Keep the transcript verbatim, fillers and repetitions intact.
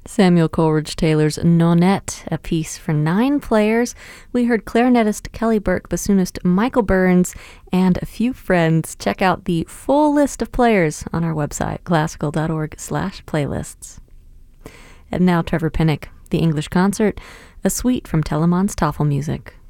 Samuel Coleridge Taylor's Nonette, a piece for nine players. We heard clarinetist Kelly Burke, bassoonist Michael Burns, and a few friends. Check out the full list of players on our website, classical dot org slash playlists. And now Trevor Pinnock, The English Concert, a suite from Telemann's Tafelmusik.